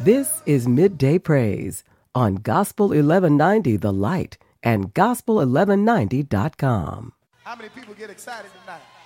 This is Midday Praise on Gospel 1190 The Light and Gospel1190.com. How many people get excited tonight?